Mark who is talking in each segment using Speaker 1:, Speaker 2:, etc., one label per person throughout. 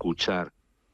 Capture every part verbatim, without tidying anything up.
Speaker 1: escuchar,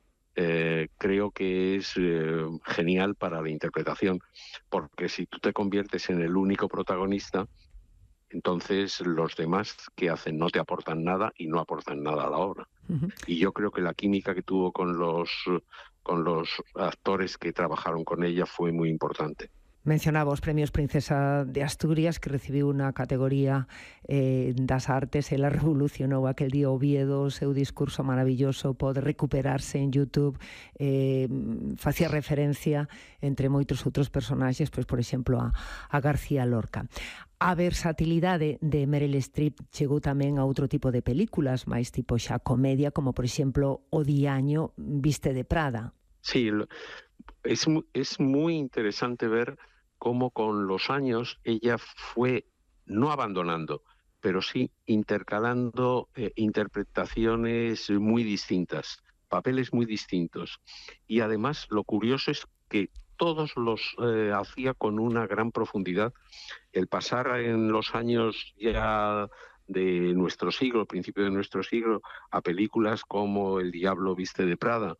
Speaker 1: eh, creo que es eh, genial para la interpretación, porque si tú te conviertes en el único protagonista, entonces los demás que hacen no te aportan nada y no aportan nada a la obra. Uh-huh. Y yo creo que la química que tuvo con los, con los actores que trabajaron con ella fue muy importante.
Speaker 2: Mencionaba os premios Princesa de Asturias, que recibiu unha categoría eh, das artes. Ela revolucionou aquel día Oviedo, o seu discurso maravilloso pode recuperarse en YouTube, eh, facía referencia entre moitos outros personaxes, pois por exemplo a, a García Lorca. A versatilidade de Meryl Streep chegou tamén a outro tipo de películas, máis tipo xa comedia, como por exemplo O Diaño viste de Prada.
Speaker 1: Sí, es, es muy interesante ver cómo con los años ella fue no abandonando, pero sí intercalando eh, interpretaciones muy distintas, papeles muy distintos. Y además lo curioso es que todos los eh, hacía con una gran profundidad. El pasar en los años ya de nuestro siglo, principio de nuestro siglo, a películas como El Diablo viste de Prada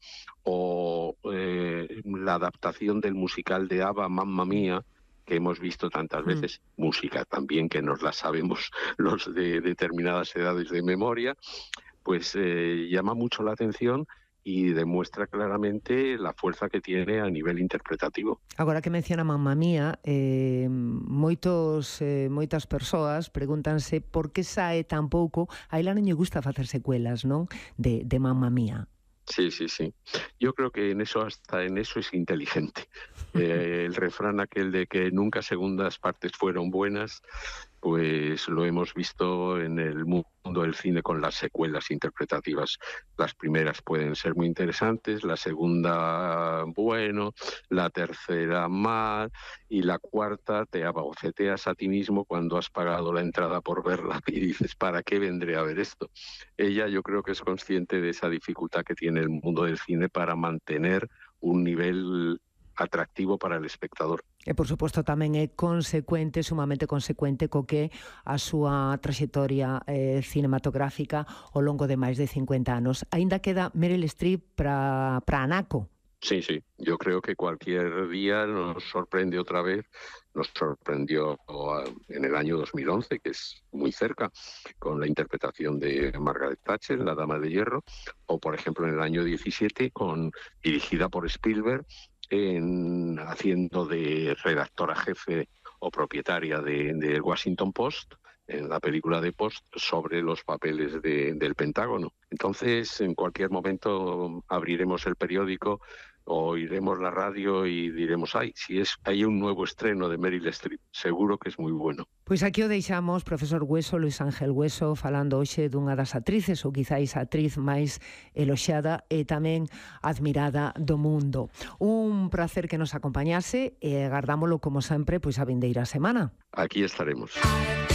Speaker 1: o eh, la adaptación del musical de ABBA, Mamma Mía, que hemos visto tantas veces, mm. música también que nos la sabemos los de determinadas edades de memoria, pues eh, llama mucho la atención y demuestra claramente la fuerza que tiene a nivel interpretativo.
Speaker 2: Agora que menciona Mamma Mía, eh, moitos, eh, moitas persoas pregúntanse por que sae tan pouco. A ela non lle gusta facer secuelas, non? De, de Mamma Mía.
Speaker 1: Sí, sí, sí. Yo creo que en eso, hasta en eso es inteligente. Eh, el refrán aquel de que nunca segundas partes fueron buenas, pues lo hemos visto en el mundo del cine con las secuelas interpretativas. Las primeras pueden ser muy interesantes, la segunda, bueno, la tercera mal, y la cuarta te abagoceteas a ti mismo cuando has pagado la entrada por verla y dices, ¿para qué vendré a ver esto? Ella yo creo que es consciente de esa dificultad que tiene el mundo del cine para mantener un nivel atractivo para el espectador.
Speaker 2: E, por suposto, tamén é consecuente, sumamente consecuente, co que a súa traxectoria eh, cinematográfica ao longo de máis de cincuenta anos. Aínda queda Meryl Streep para para Anaco.
Speaker 1: Sí, sí. Yo creo que cualquier día nos sorprende otra vez. Nos sorprendió en el año dos mil once, que es muy cerca, con la interpretación de Margaret Thatcher, La Dama de Hierro, o, por ejemplo, en el año diecisiete, con, dirigida por Spielberg, en, haciendo de redactora jefe o propietaria de, de Washington Post, en la película de Post, sobre los papeles de, del Pentágono. Entonces, en cualquier momento abriremos el periódico o oiremos la radio y diremos, ay, si es, hay un nuevo estreno de Meryl Streep, seguro que es muy bueno.
Speaker 2: Pois aquí o deixamos, profesor Hueso, Luis Ángel Hueso, falando hoxe dunha das actrices, ou quizáis a actriz máis eloxiada e tamén admirada do mundo. Un placer que nos acompañase e agardámolo, como sempre, pois a vindeira semana.
Speaker 1: Aquí estaremos.